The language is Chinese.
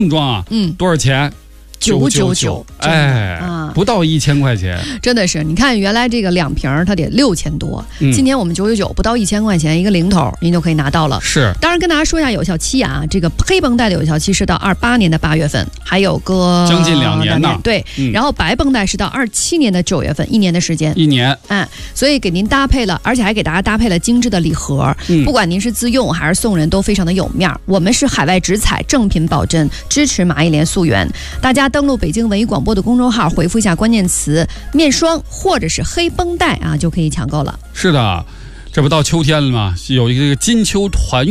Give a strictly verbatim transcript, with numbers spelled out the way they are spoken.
装啊， 嗯， 多少钱？ 九九九， 哎， 啊， 不到一千块钱， 真的是，你看原来这个两瓶它得六千多， 嗯、 今天我们九九九，不到一千块钱一个零头，您就可以拿到了。 是， 当然跟大家说一下有效期啊，这个黑绷带的有效期是到二八年的八月份，还有个将近两年呢。 对、嗯，然后白绷带是到二七年的九月份，一年的时间， 一年， 嗯，所以给您搭配了，而且还给大家搭配了精致的礼盒，嗯、不管您是自用还是送人，都非常的有面儿。我们是海外直采，正品保真，支持马一莲溯源。大家登录北京文艺广播的公众号，回复一下关键词“面霜”或者是黑绷带啊，就可以抢购了。 是的，这不到秋天了吗？有一个金秋团圆。